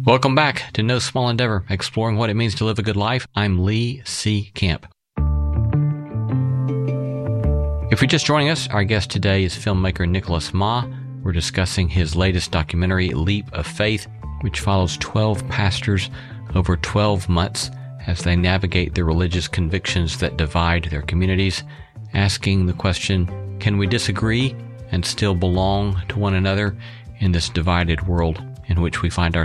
Welcome back to No Small Endeavor, exploring what it means to live a good life. I'm Lee C. Camp. If you're just joining us, our guest today is filmmaker Nicholas Ma. We're discussing his latest documentary, Leap of Faith, which follows 12 pastors over 12 months as they navigate the religious convictions that divide their communities, asking the question, can we disagree and still belong to one another in this divided world in which we find ourselves?